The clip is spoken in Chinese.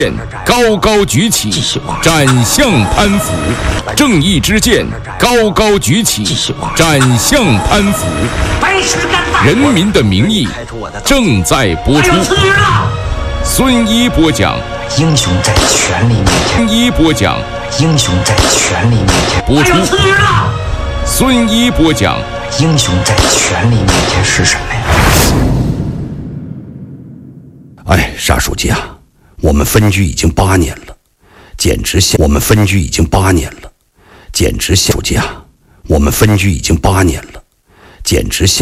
高高举起，斩向潘福；正义之剑高高举起，斩向潘福。人民的名义正在播出。孙一播讲， 英雄在权力面前。 孙一播讲， 英雄在权力面前。 播出。孙一播讲， 英雄在权力面前是什么呀？ 哎，沙书记啊，我们分居已经8年了，简直像我们分居已经8年了，简直像书记啊，我们分居已经8年了，简直像。